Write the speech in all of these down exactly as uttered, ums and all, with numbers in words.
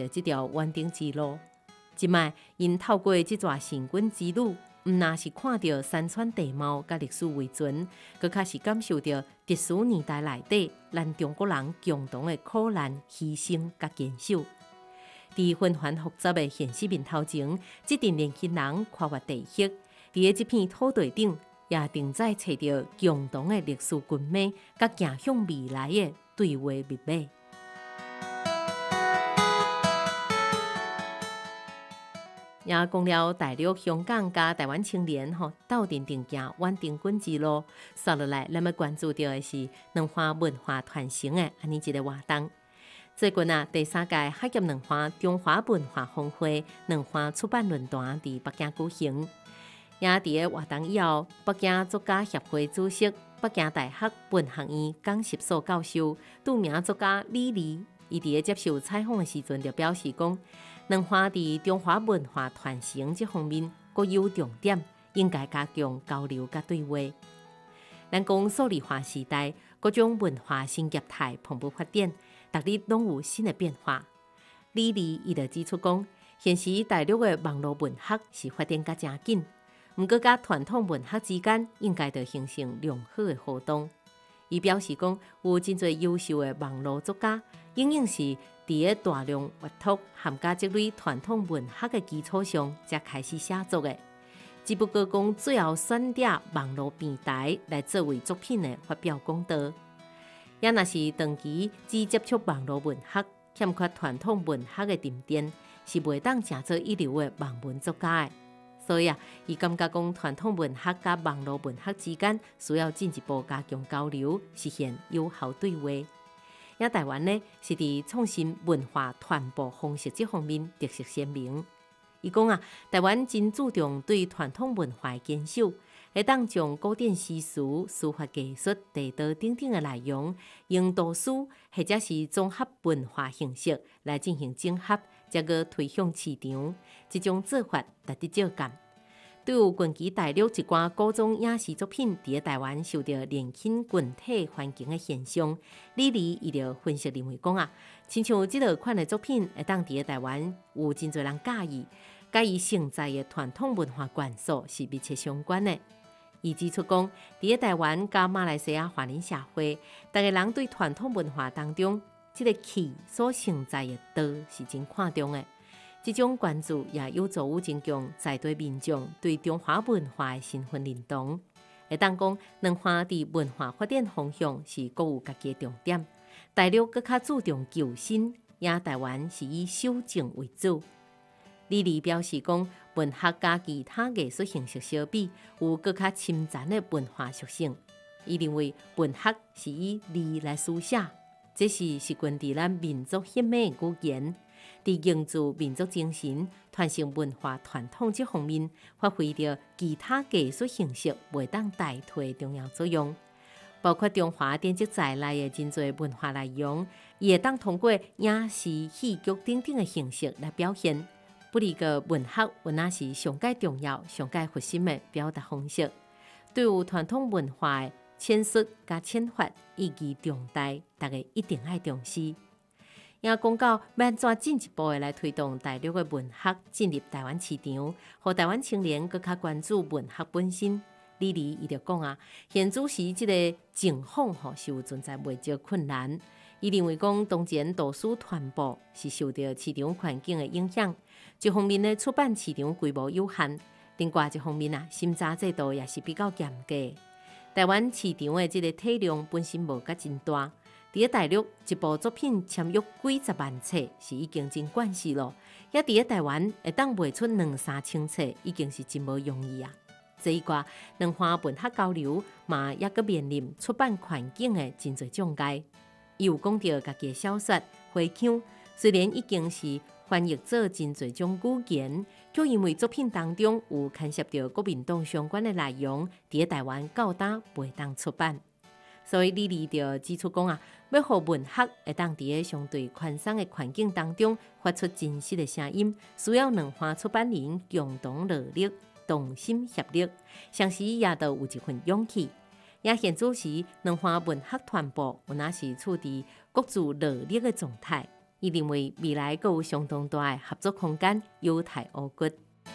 到这条完定之路。即卖因透过这段成军之旅，毋但是看到山川地貌甲历史为存，佫较是感受到特殊年代内底咱中国人共同的苦难、牺牲甲坚守。伫纷繁复杂的现实面头前，这群年轻人跨越地域，伫这片土地顶，也定在找到共同的历史根脉，甲走向未来的对话密码。也讲了大陆、香港加台湾青年吼斗阵定行远定军之路，接落来咱要关注到的是两岸文化传承的安尼一个活动。最近啊，第三届海峡两岸中华文化峰会两岸出版论坛伫北京举行。也伫个活动以后，北京作家协会主席、北京大学文学院讲习所教授、著名作家李丽，伊伫个接受采访的时阵就表示讲，两岸伫中华文化传承这方面各有重点，应该加强交流甲对话。咱讲数字化时代，各种文化新业态蓬勃发展，逐日拢有新的变化。李丽伊就指出讲，现时大陆的网络文学是发展甲真紧，毋过甲传统文学之间应该就形成良好的互动。伊表示讲，有真侪优秀的网络作家，应用是伫个大量阅读含加这类传统文学的基础上，才开始写作的。只不过讲最后选择网络平台来作为作品的发表公道。也若是长期只接触网络文学，欠缺传统文学的沉淀，是袂当成做一流的网文作家的。所以啊，伊感觉讲传统文学甲网络文学之间需要进一步加强交流，实现有效对话。也台湾呢，是伫创新文化传播方式这方面特色鲜明。伊讲啊，台湾真注重对传统文化的坚守，会当将古典诗词、书法艺术、地道等等的内容，用图书或者是综合文化形式来进行整合，再个推向市场。这种做法值得借鉴。对于近期大陆一寡古装影视作品伫台湾受到年轻群体环境的现象，李丽伊就分析认为讲啊，亲像这类款的作品会当伫台湾有真侪人介意，甲伊承载的传统文化元素是密切相关的。伊指出讲，伫台湾甲马来西亚华人社会，大家人对传统文化当中这个气所承载的道是真看重的。这种关注也有助于增强在地民众对中华文化的身份认同。会当讲，两岸伫文化发展方向是各有家己的重点。大陆更较注重救新，也台湾是以修正为主。李丽表示讲，文学甲其他艺术形式相比，有更较深层的文化属性。伊认为文学是以字来书写，这是习惯伫咱民族血脉的语言。伫凝聚民族精神、传承文化传统这方面，发挥着其他艺术形式袂当代替的重要作用。包括中华典籍在内的真侪文化内容，也当通过影视、戏剧等等的形式来表现。不离个文学，原来是上界重要、上界核心的表达方式。对于传统文化的阐述加遣发意义重大，大家一定要重视。也讲到要安怎进一步的来推动大陆的文学进入台湾市场，让台湾青年更加关注文学本身。李丽伊就讲啊，现主时这个情况吼是有存在袂少困难。伊认为讲，当前图书传播是受到市场环境的影响，一方面呢出版市场规模有限，另外一方面啊审查制度也是比较严格。台湾市场的这个体量本身无甲真大。伫大陆，一部作品签约几十万册是已经真惯势咯。也伫台湾会当卖出两三千册，已经是真无容易啊。这一挂两岸文学交流嘛，也阁面临出版环境的真侪障碍。伊有讲到家己的小说《花腔》，虽然已经是翻译做真侪种语言，却因为作品当中有牵涉到国民党相关的内容，伫台湾到今袂当出版。所以李丽就指出讲啊，要让文学会当伫个相对宽松的环境当中发出真实的声音，需要两方出版人共同努力、同心协力，同时也都有一份勇气。也现主时，两方文学传播有那是处伫各自努力的状态。 伊认为未来阁有相当大的合作空间，有待挖掘。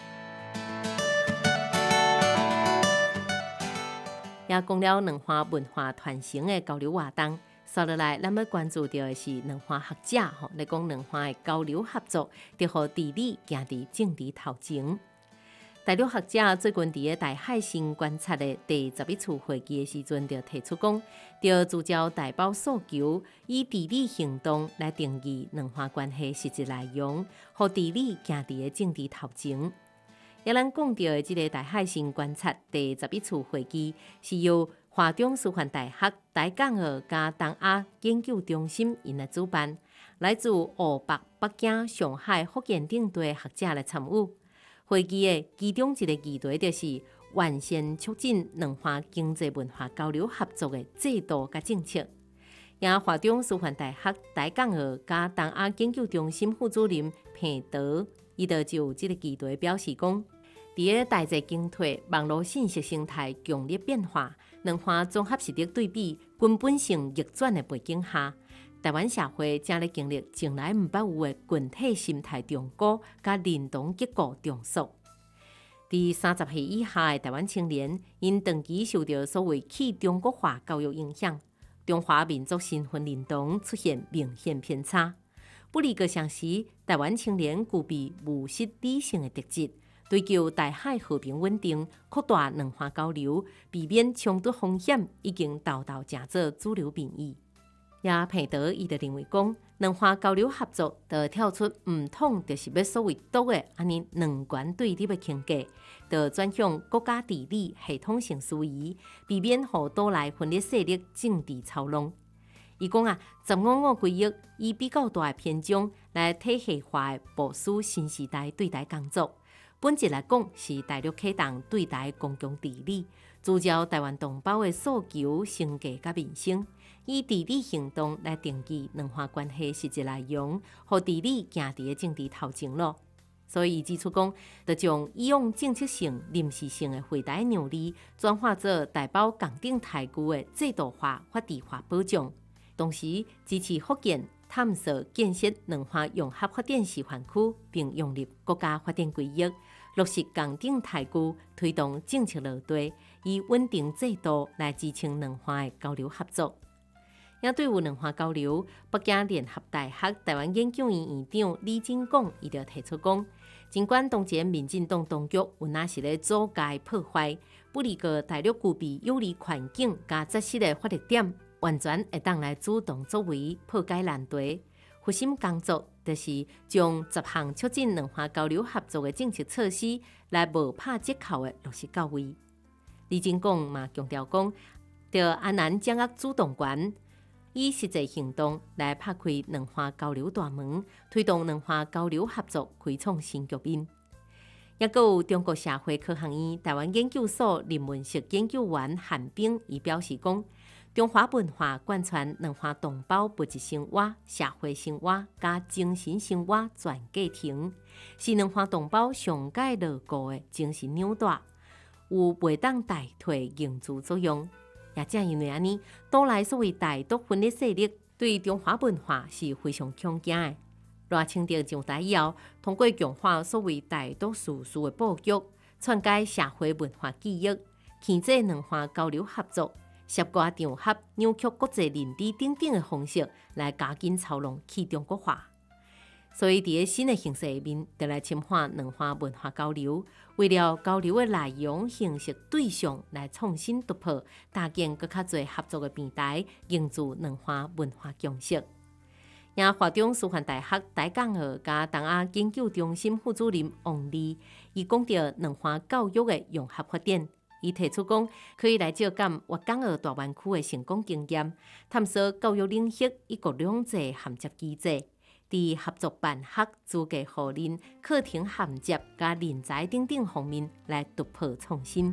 也讲了两岸文化传承的交流活动，接落来咱要关注到的是两岸学者吼，来讲两岸的交流合作，得互治理行伫政治头前。大陆学者最近伫个台海新观察的第十一次会议的时阵，就提出讲，要聚焦台胞诉求，以治理行动来定义两岸关系实质内容，互治理行伫个政治头前。也咱讲到的这个台海新观察第十一次会议，是由华中师范大学、台港澳加东亚研究中心因来主办，来自湖北、北京、上海、福建等地学者来参与。会议的其中一个议题就是完善促进两岸经济文化交流合作的制度甲政策。也华中师范大学、台港澳加东亚研究中心副主任彭德，伊就就这个议题表示讲，伫个代际经退、网络信息生态强烈变化、两岸综合实力对比根本性逆转的背景下，台湾社会正咧经历从来毋捌有的群体心态重估甲认同结构重塑。伫三十岁以下的台湾青年，因长期受到所谓去中国化教育影响，中华民族身份认同出现明显偏差。不离个相时，台湾青年具备务实理性的特质，追求台海和平稳定，扩大两岸交流，避免冲突风险，已经豆豆成做主流民意。也彭德伊就认为讲，两岸交流合作，就跳出唔统就是要所谓独的安尼两权对立的倾向，就转向国家治理系统性思维，避免互岛内分裂势力政治操弄。伊讲啊，十五五规划以比较大的篇章来体系化的部署新时代对台工作，本质来讲是大陆启动对台公共治理，聚焦台湾同胞的诉求、生计甲民生。以治理行动来定义两岸关系实质内容，互治理行伫个政治头前咯。所以，伊指出讲，就将以往政策性、临时性的回台让利，转化做台胞共顶台区的制度化、法治化保障，同时支持福建探索建设两岸融合发展示范区，并融入国家发展规划，落实共顶台区推动政策落地，以稳定制度来支撑两岸的交流合作。也对于两岸交流，北京联合大学台湾研究院院长李进广伊就提出讲，尽管当前民进党当局有哪是咧阻碍破坏，不离个大陆具备有利环境加扎实的发力点，完全会当来主动作为破解难题。核心工作就是将十项促进两岸交流合作的政策措施来无拍折扣的落实到位。李进广嘛强调讲，要安然掌握主动权。以实际行动来拍开两岸交流大门，推动两岸交流合作开创新局面。也佮有中国社会科学院台湾研究所人文学研究员韩炳伊表示讲，中华文化贯穿两岸同胞物质生活、社会生活加精神生活全过程，是两岸同胞上界牢固的精神纽带，有袂当代替凝聚作用。也正因为安尼，岛内所谓台独分裂势力对中华文化是非常恐惊的。赖清德上台以后，通过强化所谓台独事事的布局，篡改社会文化记忆，牵制两岸交流合作，涉瓜场合、扭曲国际认知等等的方式来加紧操弄去中国化。所以，伫个新的形势下面，就来深化两岸文化交流，为了交流的内容、形式、对象来创新突破，搭建更较侪合作的平台，凝聚两岸文化共识。也华中师范大学台港澳加东亚研究中心副主任王丽，伊讲到两岸教育的融合发展，伊提出讲，可以来借鉴粤港澳大湾区的成功经验，探索教育领域一国两制衔接机制。伫合作办学、资格互认、课程衔接、加人才等等方面来突破创新。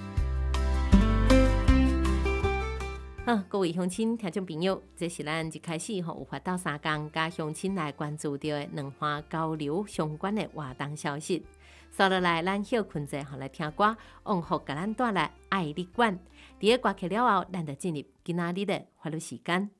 好，各位乡亲、听众朋友，这是咱一开始吼有法到三工，加乡亲来关注到的两岸交流相关的活动消息。接落来，咱休困者吼来听歌，往福甲咱带来爱你馆。伫个歌曲了后，咱就进入今仔日的法律时间。